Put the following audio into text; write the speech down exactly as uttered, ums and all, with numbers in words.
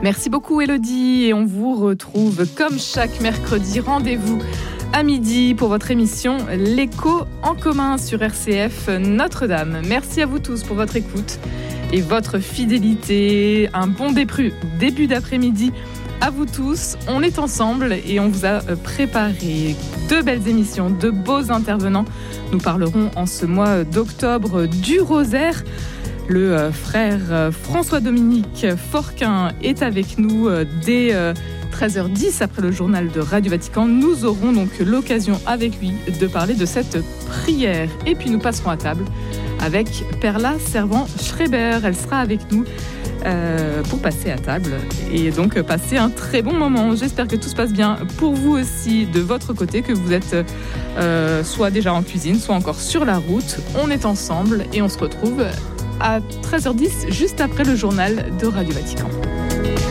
Merci beaucoup Élodie et on vous retrouve comme chaque mercredi. Rendez-vous à midi pour votre émission L'écho en commun sur R C F Notre-Dame. Merci à vous tous pour votre écoute et votre fidélité. Un bon début, début d'après-midi à vous tous. On est ensemble et on vous a préparé deux belles émissions, de beaux intervenants. Nous parlerons en ce mois d'octobre du rosaire. Le frère François-Dominique Forquin est avec nous dès treize heures dix après le journal de Radio Vatican. Nous aurons donc l'occasion avec lui de parler de cette prière. Et puis nous passerons à table avec Perla Servan-Schreiber. Elle sera avec nous euh, pour passer à table et donc passer un très bon moment. J'espère que tout se passe bien pour vous aussi de votre côté, que vous êtes euh, soit déjà en cuisine, soit encore sur la route. On est ensemble et on se retrouve à treize heures dix, juste après le journal de Radio Vatican.